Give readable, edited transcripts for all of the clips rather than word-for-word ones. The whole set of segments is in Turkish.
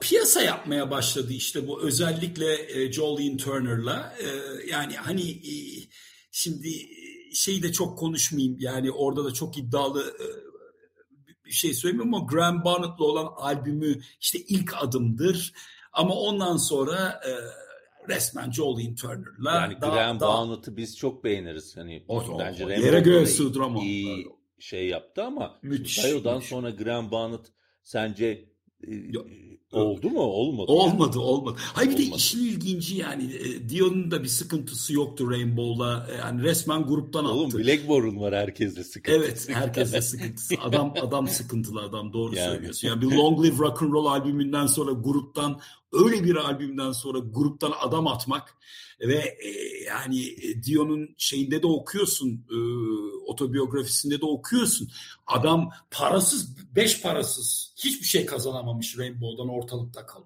piyasa yapmaya başladı işte bu özellikle Jolene Turner'la. Yani hani şimdi şeyi de çok konuşmayayım yani orada da çok iddialı bir şey söylemiyorum ama Graham Bonnett'la olan albümü işte ilk adımdır. Ama ondan sonra resmen Jolene Turner'la yani Graham Bonnett'ı biz çok beğeniriz. Hani bence yere göğe Rainbow'da sığdıramam. iyi şey yaptı ama Müthiş. Dio'dan sonra Graham Bonnet sence Yok. oldu mu? Olmadı yani. Olmadı. Hayır bir de Olmadı. işin ilginci yani Dion'un da bir sıkıntısı yoktu Rainbow'la. Yani resmen gruptan Oğlum attı. Blackmore'un var herkesle sıkıntısı. Evet, herkesle sıkıntısı. Adam sıkıntılı adam, doğru Yani. söylüyorsun. Yani bir Long Live Rock and Roll albümünden sonra gruptan, öyle bir albümden sonra gruptan adam atmak ve yani Dion'un şeyinde de okuyorsun, otobiyografisinde de okuyorsun. Adam beş parasız hiçbir şey kazanamamış, Rainbow'dan ortalıkta kalıyor.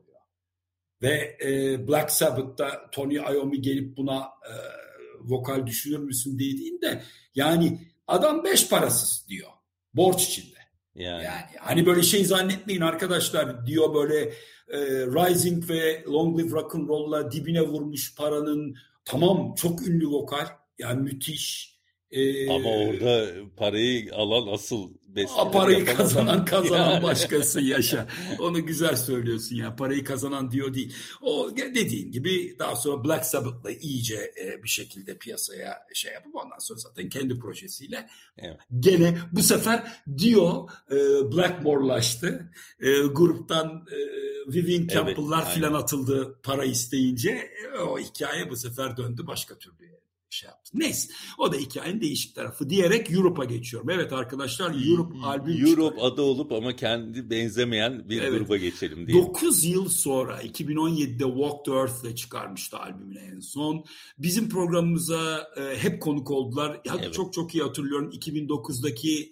Ve Black Sabbath'ta Tony Iommi gelip buna vokal düşünür müsün dediğinde yani adam beş parasız diyor. Borç içinde. Yani hani böyle şey zannetmeyin arkadaşlar, diyor böyle Rising ve Long Live Rock and Roll'la dibine vurmuş paranın, tamam çok ünlü vokal yani müthiş. Ama orada parayı alan asıl besteleri parayı yapan kazanan yani. başkası yaşa. Onu güzel söylüyorsun ya. Parayı kazanan diyor değil. O dediğin gibi daha sonra Black Sabbath'la iyice bir şekilde piyasaya şey yapıp ondan sonra zaten kendi projesiyle gene bu sefer diyor Blackmore'laştı. Gruptan Vivian Campbell'lar filan atıldı para isteyince. O hikaye bu sefer döndü başka türlü şey yaptı. Neyse, o da hikayenin değişik tarafı diyerek Europe'a geçiyorum. Evet arkadaşlar, Europe albüm Europe adı olup ama kendi benzemeyen bir gruba geçelim diye. 9 yıl sonra 2017'de Walk the Earth'le çıkarmıştı albümünü en son. Bizim programımıza hep konuk oldular. Çok iyi hatırlıyorum 2009'daki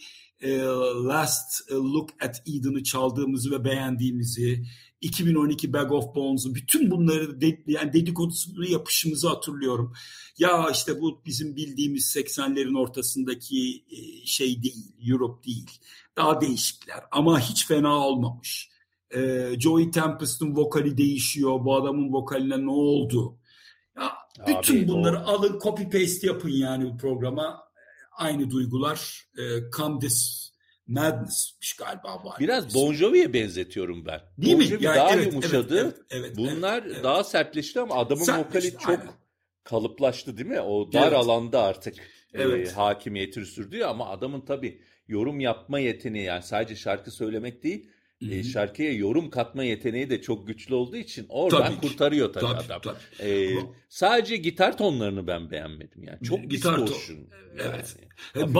Last Look at Eden'ı çaldığımızı ve beğendiğimizi, 2012 Bag of Bones'u, bütün bunları yani dedikodusunu yapışımızı hatırlıyorum. Ya işte bu bizim bildiğimiz 80'lerin ortasındaki şey değil, Europe değil. Daha değişikler ama hiç fena olmamış. Joey Tempest'ın vokali değişiyor. Bu adamın vokaline ne oldu? Ya, bütün bunları alın, copy paste yapın yani bu programa. Aynı duygular. Come This Madness'miş galiba bu. Biraz Bon Jovi'ye benzetiyorum ben. Değil Bon mi? Jovi Yani daha yumuşadı. Evet, bunlar daha sertleşti ama adamın vokali çok kalıplaştı değil mi? O dar alanda artık hakimiyeti sürdürüyor ama adamın tabii yorum yapma yeteneği, yani sadece şarkı söylemek değil, şarkıya yorum katma yeteneği de çok güçlü olduğu için oradan kurtarıyor tabii adam. Sadece gitar tonlarını ben beğenmedim yani. Çok distortion. Evet. Yani.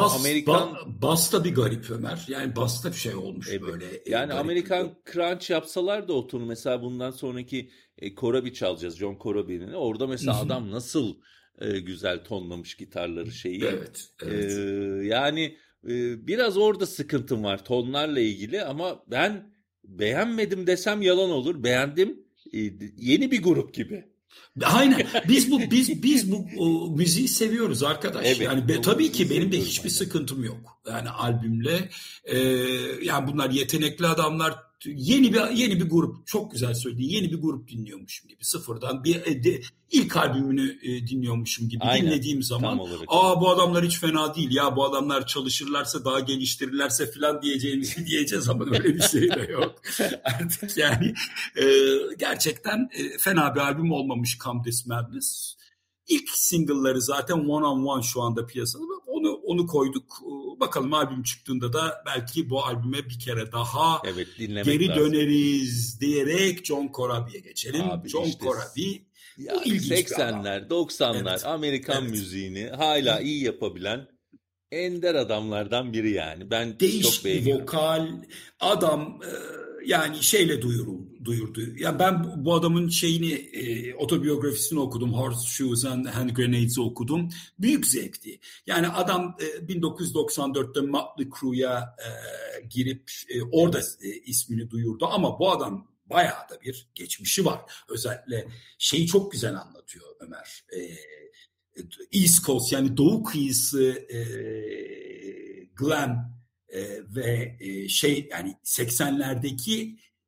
Bas da bir garip Ömer. Yani bas da bir şey olmuş böyle. Yani Amerikan crunch yapsalar da otunu mesela bundan sonraki Corabi çalacağız. John Corabi'nin. Orada mesela adam nasıl güzel tonlamış gitarları şeyi. Evet. Yani biraz orada sıkıntım var tonlarla ilgili ama ben beğenmedim desem yalan olur. Beğendim. Yeni bir grup gibi. Aynen. Biz bu müziği seviyoruz arkadaş. Evet, yani tabii ki benim de hiçbir sıkıntım yok. Yani albümle yani bunlar yetenekli adamlar, yeni bir grup, çok güzel söyledi. Yeni bir grup dinliyormuşum gibi. Sıfırdan ilk albümünü dinliyormuşum gibi. Aynen. Dinlediğim zaman bu adamlar hiç fena değil ya, bu adamlar çalışırlarsa daha geliştirirlerse falan diyeceğiz ama öyle bir şey de yok. Artık yani gerçekten fena bir albüm olmamış Come This Madness. İlk single'ları zaten One on One şu anda piyasada. Onu koyduk. Bakalım albüm çıktığında da belki bu albüme bir kere daha geri döneriz diyerek John Corabi'ye geçelim. John Corabi bu ilginç 80'ler, 90'lar Amerikan müziğini hala iyi yapabilen ender adamlardan biri yani. Ben çok beğeniyorum. Vokal adam yani şeyle duyurdu. Yani ben bu adamın otobiyografisini okudum. Horseshoes and Hand Grenades'i okudum. Büyük zevkti. Yani adam 1994'te Mötley Crüe'ya girip orada ismini duyurdu ama bu adam bayağı da bir geçmişi var. Özellikle şeyi çok güzel anlatıyor Ömer. East Coast yani Doğu kıyısı glam ve yani 80'lerdeki